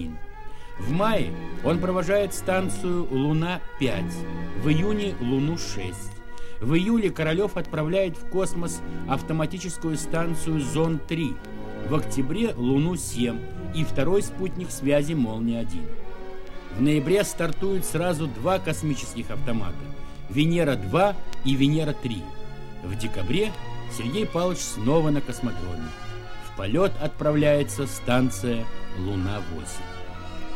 1. В мае он провожает станцию Луна-5, в июне Луну-6. В июле Королев отправляет в космос автоматическую станцию Зонд-3, в октябре Луну-7 и второй спутник связи Молния-1. В ноябре стартуют сразу 2 космических автомата – Венера-2 и Венера-3. В декабре Сергей Павлович снова на космодроме. В полет отправляется станция Луна-8.